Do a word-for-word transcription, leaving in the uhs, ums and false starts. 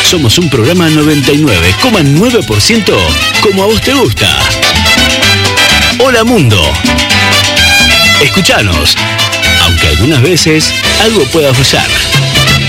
Somos un programa noventa y nueve coma nueve por ciento como a vos te gusta. Hola Mundo. Escuchanos, aunque algunas veces algo pueda fallar.